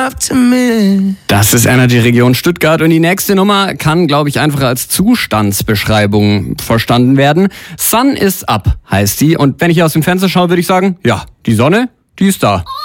Das ist Energy Region Stuttgart und die nächste Nummer kann, glaube ich, einfach als Zustandsbeschreibung verstanden werden. Sun is up heißt die und wenn ich aus dem Fenster schaue, würde ich sagen, ja, die Sonne, die ist da.